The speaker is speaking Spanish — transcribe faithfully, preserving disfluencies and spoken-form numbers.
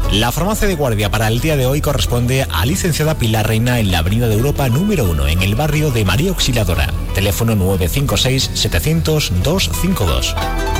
La farmacia de guardia para el día de hoy corresponde a licenciada Pilar Reina en la Avenida de Europa número uno, en el barrio de María Auxiliadora. Teléfono nueve cinco seis, setecientos, doscientos cincuenta y dos.